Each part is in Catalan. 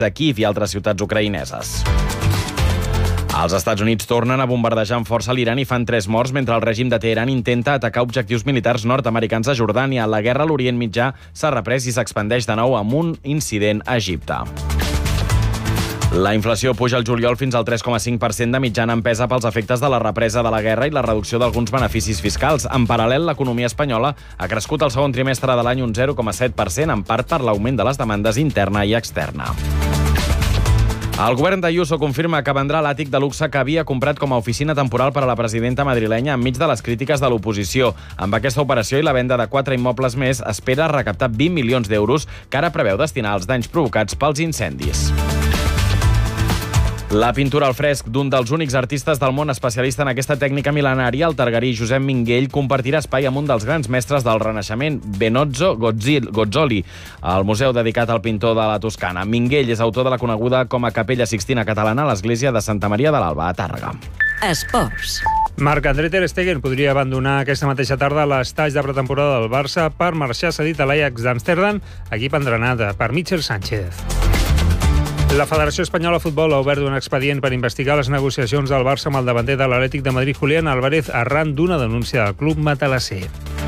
de Kíev i altres ciutats ucraïneses. Els Estats Units tornen a bombardejar amb força l'Iran i fan 3 morts mentre el règim de Teheran intenta atacar objectius militars nord-americans a Jordània. La guerra a l'Orient Mitjà s'ha reprès i s'expandeix de nou amb un incident a Egipte. La inflació puja al juliol fins al 3,5% de mitjana empesa pels efectes de la represa de la guerra i la reducció d'alguns beneficis fiscals. En paral·lel, l'economia espanyola ha crescut el segon trimestre de l'any un 0,7%, en part per l'augment de les demandes interna i externa. El govern d'Ayuso confirma que vendrà l'àtic de luxe que havia comprat com a oficina temporal per a la presidenta madrilenya enmig de les crítiques de l'oposició. Amb aquesta operació i la venda de 4 immobles més, espera recaptar 20 milions d'euros que ara preveu destinar als danys provocats pels incendis. La pintura al fresc d'un dels únics artistes del món especialista en aquesta tècnica mil·lenària, el targarí Josep Minguell, compartirà espai amb un dels grans mestres del Renaixement, Benozzo Gozzoli, al museu dedicat al pintor de la Toscana. Minguell és autor de la coneguda com a Capella Sixtina Catalana a l'església de Santa Maria de l'Alba, a Tàrrega. Esports. Marc-André ter Stegen podria abandonar aquesta mateixa tarda l'estatge de pretemporada del Barça per marxar cedit a l'Ajax d'Amsterdam, equip entrenat per Michel Sánchez. La Federació Espanyola de Futbol ha obert un expedient per investigar les negociacions del Barça amb el davanter de l'Atlètic de Madrid, Julián Álvarez, arran d'una denúncia del club matalasser.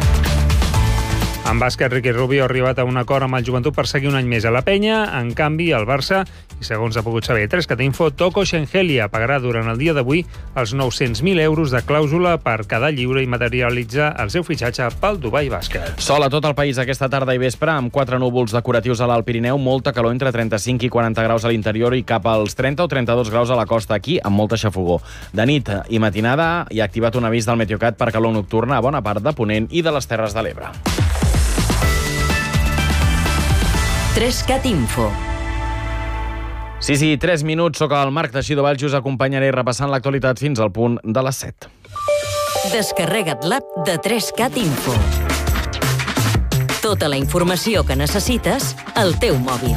En bàsquet, Ricky Rubio ha arribat a un acord amb el Joventut per seguir un any més a la penya. En canvi, el Barça, i segons ha pogut saber 3cat Info, Toko Shengelia pagarà durant el dia d'avui els 900.000 euros de clàusula per quedar lliure i materialitzar el seu fitxatge pel Dubai Bàsquet. Sol a tot el país aquesta tarda i vespre, amb 4 núvols decoratius a l'Alt Pirineu, molta calor entre 35 i 40 graus a l'interior i cap als 30 o 32 graus a la costa, aquí amb molta xafogor. De nit i matinada hi ha activat un avís del Meteocat per calor nocturna a bona part de Ponent i de les Terres de l'Ebre. 3cat Info. Sí, 3 minuts. Soc el Marc Teixidó Valls i us acompanyaré repassant l'actualitat fins al punt de les 7. Descarrega't l'app de 3cat Info. Tota la informació que necessites al teu mòbil.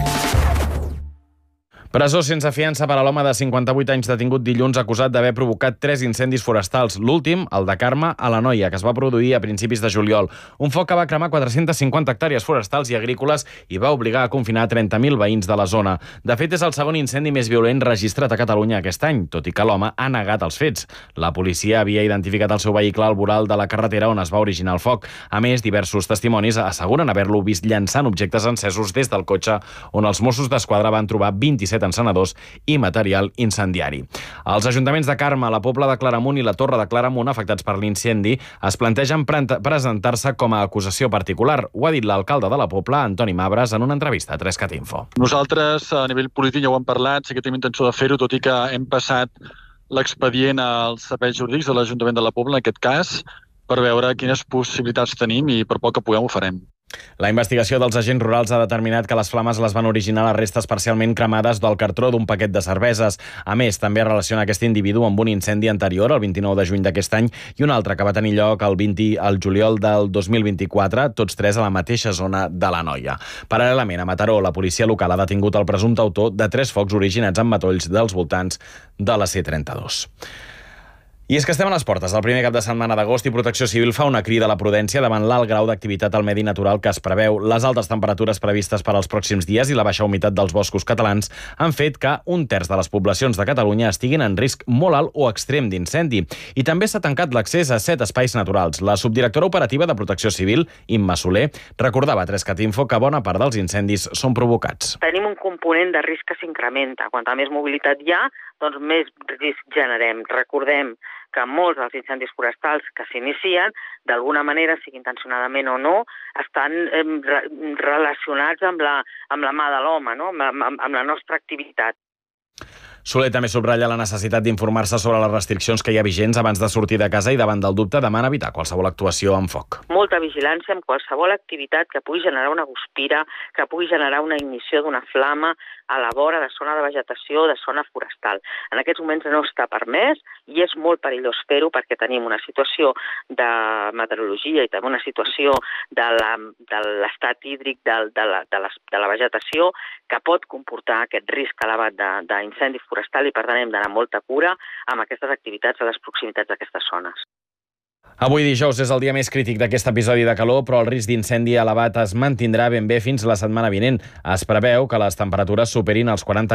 Presó sense fiança per a l'home de 58 anys detingut dilluns acusat d'haver provocat 3 incendis forestals. L'últim, el de Carme, a l'Anoia, que es va produir a principis de juliol. Un foc que va cremar 450 hectàrees forestals i agrícoles i va obligar a confinar 30.000 veïns de la zona. De fet, és el segon incendi més violent registrat a Catalunya aquest any, tot i que l'home ha negat els fets. La policia havia identificat el seu vehicle al voral de la carretera on es va originar el foc. A més, diversos testimonis asseguren haver-lo vist llançant objectes encesos des del cotxe, on els Mossos d'Esquadra van trobar 27 encenedors i material incendiari. Els ajuntaments de Carme, la Pobla de Claramunt i la Torre de Claramunt, afectats per l'incendi, es plantegen presentar-se com a acusació particular. Ho ha dit l'alcalde de la Pobla, Antoni Mabres, en una entrevista a 3cat Info. Nosaltres, a nivell polític, ja ho hem parlat, sí que tenim intenció de fer-ho, tot i que hem passat l'expedient als serveis jurídics de l'Ajuntament de la Pobla, en aquest cas, per veure quines possibilitats tenim i per poc que puguem ho farem. La investigació dels agents rurals ha determinat que les flames les van originar les restes parcialment cremades del cartró d'un paquet de cerveses. A més, també relaciona aquest individu amb un incendi anterior, el 29 de juny d'aquest any, i un altre que va tenir lloc el juliol del 2024, tots 3 a la mateixa zona de l'Anoia. Paral·lelament, a Mataró, la policia local ha detingut el presumpte autor de 3 focs originats en matolls dels voltants de la C32. I és que estem a les portes del primer cap de setmana d'agost i Protecció Civil fa una crida a la prudència davant l'alt grau d'activitat al medi natural que es preveu. Les altes temperatures previstes per als pròxims dies i la baixa humitat dels boscos catalans han fet que 1/3 de les poblacions de Catalunya estiguin en risc molt alt o extrem d'incendi. I també s'ha tancat l'accés a 7 espais naturals. La subdirectora operativa de Protecció Civil, Imma Soler, recordava a 3cat Info que bona part dels incendis són provocats. Tenim un component de risc que s'incrementa. Quanta més mobilitat hi ha, doncs més risc generem. Recordem que molts dels incendis forestals que s'inicien, d'alguna manera, sigui intencionadament o no, estan relacionats amb la mà de l'home, no? amb la nostra activitat. Soler també subratlla la necessitat d'informar-se sobre les restriccions que hi ha vigents abans de sortir de casa i davant del dubte demana evitar qualsevol actuació amb foc. Molta vigilància amb qualsevol activitat que pugui generar una guspira, que pugui generar una ignició d'una flama a la vora de zona de vegetació, de zona forestal. En aquests moments no està permès i és molt perillós fer-ho perquè tenim una situació de meteorologia i també una situació de l'estat hídric de la vegetació que pot comportar aquest risc elevat d'incendi forestal i per tant hem d'anar amb molta cura amb aquestes activitats a les proximitats d'aquestes zones. Avui dijous és el dia més crític d'aquest episodi de calor, però el risc d'incendi elevat es mantindrà ben bé fins la setmana vinent. Es preveu que les temperatures superin els 40